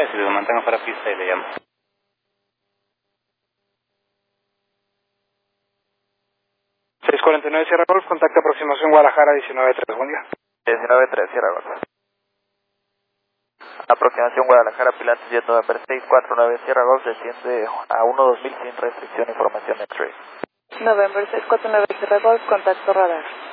línea, si lo mantengo fuera pista y le llamo. 649 Sierra Golf, contacto aproximación Guadalajara 193, buen día. 193 Sierra Golf. Aproximación Guadalajara, Pilates Jet November 649 Sierra Golf, desciende a 12000 sin restricción, información X-Ray. November 649 Sierra Golf, contacto radar.